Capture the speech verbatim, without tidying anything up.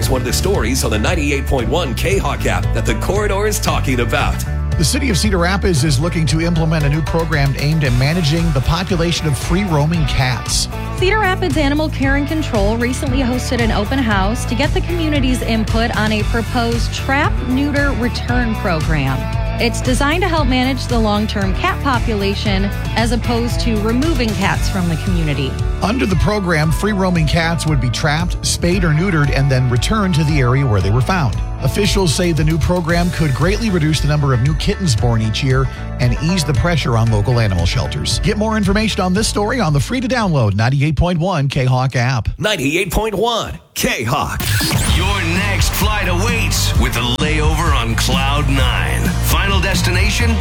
Here's one of the stories on the ninety-eight point one K-Hawk app that the Corridor is talking about. The city of Cedar Rapids is looking to implement a new program aimed at managing the population of free-roaming cats. Cedar Rapids Animal Care and Control recently hosted an open house to get the community's input on a proposed trap, neuter, return program. It's designed to help manage the long-term cat population as opposed to removing cats from the community. Under the program, free-roaming cats would be trapped, spayed or neutered, and then returned to the area where they were found. Officials say the new program could greatly reduce the number of new kittens born each year and ease the pressure on local animal shelters. Get more information on this story on the free-to-download ninety-eight point one K-Hawk app. ninety-eight point one K-Hawk. Your next flight awaits with a layover on Cloud nine. Final destination,